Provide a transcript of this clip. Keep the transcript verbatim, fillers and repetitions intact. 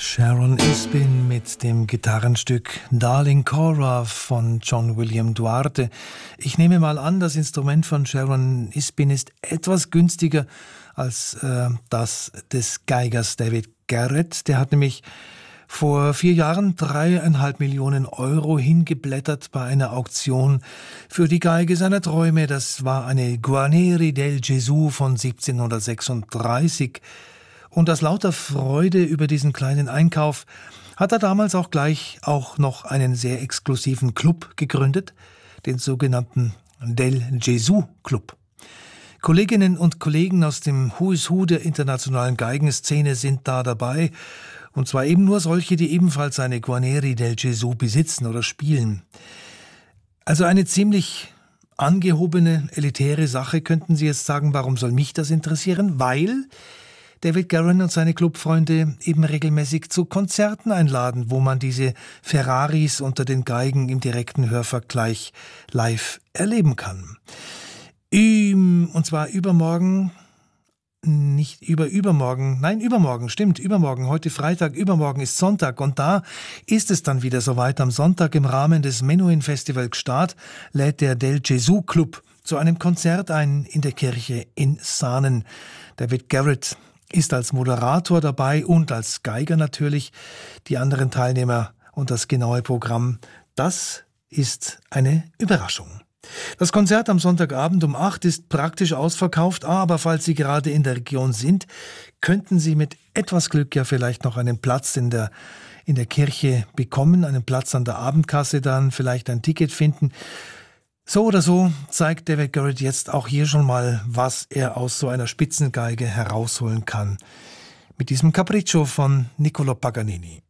Sharon Isbin mit dem Gitarrenstück Darling Cora von John William Duarte. Ich nehme mal an, das Instrument von Sharon Isbin ist etwas günstiger als äh, das des Geigers David Garrett. Der hat nämlich vor vier Jahren dreieinhalb Millionen Euro hingeblättert bei einer Auktion für die Geige seiner Träume. Das war eine Guarneri del Gesù von siebzehnhundertsechsunddreißig. Und aus lauter Freude über diesen kleinen Einkauf hat er damals auch gleich auch noch einen sehr exklusiven Club gegründet, den sogenannten Del Gesù Club. Kolleginnen und Kollegen aus dem Who is Who der internationalen Geigenszene sind da dabei, und zwar eben nur solche, die ebenfalls eine Guarneri del Gesù besitzen oder spielen. Also eine ziemlich angehobene, elitäre Sache, könnten Sie jetzt sagen. Warum soll mich das interessieren? Weil David Garrett und seine Clubfreunde eben regelmäßig zu Konzerten einladen, wo man diese Ferraris unter den Geigen im direkten Hörvergleich live erleben kann. Und zwar übermorgen, nicht über übermorgen, nein, übermorgen, stimmt, übermorgen, heute Freitag, übermorgen ist Sonntag, und da ist es dann wieder soweit. Am Sonntag im Rahmen des Menuhin Festival Gstaad lädt der Del Gesù Club zu einem Konzert ein in der Kirche in Saanen. David Garrett ist als Moderator dabei und als Geiger natürlich. Die anderen Teilnehmer und das genaue Programm, das ist eine Überraschung. Das Konzert am Sonntagabend um acht ist praktisch ausverkauft, aber falls Sie gerade in der Region sind, könnten Sie mit etwas Glück ja vielleicht noch einen Platz in der, in der Kirche bekommen, einen Platz an der Abendkasse, dann vielleicht ein Ticket finden. So oder so zeigt David Garrett jetzt auch hier schon mal, was er aus so einer Spitzengeige herausholen kann. Mit diesem Capriccio von Niccolò Paganini.